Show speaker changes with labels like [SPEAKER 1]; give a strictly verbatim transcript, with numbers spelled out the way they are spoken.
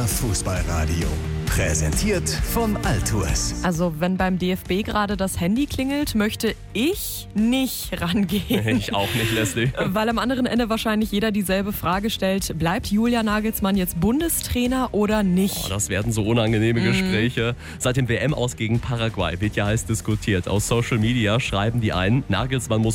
[SPEAKER 1] Unser Fußballradio. Präsentiert von Altours.
[SPEAKER 2] Also wenn beim D F B gerade das Handy klingelt, möchte ich nicht rangehen.
[SPEAKER 3] Ich auch nicht, Leslie.
[SPEAKER 2] Weil am anderen Ende wahrscheinlich jeder dieselbe Frage stellt, bleibt Julian Nagelsmann jetzt Bundestrainer oder nicht?
[SPEAKER 3] Oh, das werden so unangenehme mm. Gespräche. Seit dem W M-Aus gegen Paraguay wird ja heiß diskutiert. Aus Social Media schreiben die einen, Nagelsmann muss